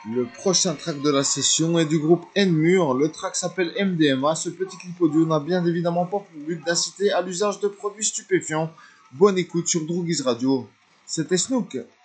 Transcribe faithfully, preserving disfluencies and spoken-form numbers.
Le prochain track de la session est du groupe N-Mur. Le track s'appelle M D M A. Ce petit clip audio n'a bien évidemment pas pour but d'inciter à l'usage de produits stupéfiants. Bonne écoute sur Droogies Radio. C'était Snook.